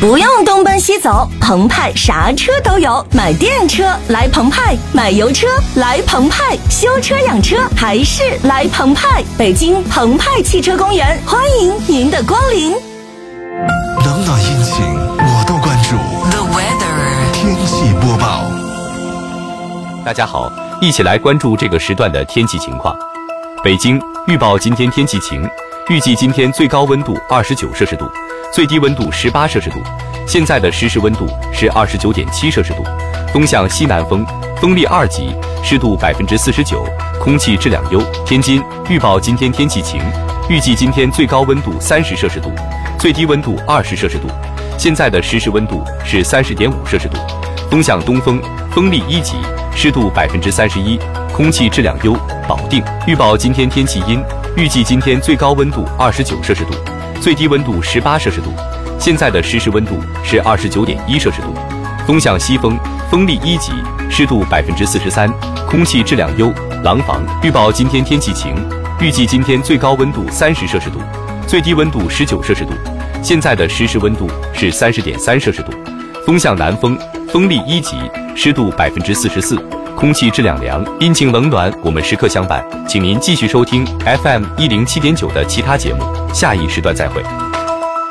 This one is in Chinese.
不用东奔西走，澎湃啥车都有。买电车来澎湃，买油车来澎湃，修车养车还是来澎湃。北京澎湃汽车公园，欢迎您的光临。 冷暖阴晴我都关注。 The weather 天气播报。 大家好，一起来关注这个时段的天气情况。北京预报今天天气晴，预计今天最高温度29摄氏度，最低温度18摄氏度。现在的实时温度是29.7摄氏度，风向西南风，风力2级，湿度49%，空气质量优。天津预报今天天气晴，预计今天最高温度30摄氏度，最低温度20摄氏度。现在的实时温度是30.5摄氏度，风向东风，风力1级，湿度31%，空气质量优。保定预报今天天气阴，预计今天最高温度29摄氏度，最低温度18摄氏度。现在的实时温度是29.1摄氏度，风向西风，风力1级，湿度43%，空气质量优。廊坊预报今天天气晴，预计今天最高温度30摄氏度，最低温度19摄氏度。现在的实时温度是30.3摄氏度，风向南风，风力1级，湿度44%，空气质量良。阴晴冷暖，我们时刻相伴，请您继续收听 FM 107.9的其他节目，下一时段再会。